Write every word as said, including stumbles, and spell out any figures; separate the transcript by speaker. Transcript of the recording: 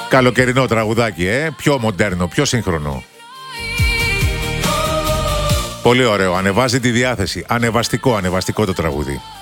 Speaker 1: Καλοκαιρινό τραγουδάκι, ε. Πιο μοντέρνο, πιο σύγχρονο. Πολύ ωραίο. Ανεβάζει τη διάθεση. Ανεβαστικό, ανεβαστικό το τραγούδι.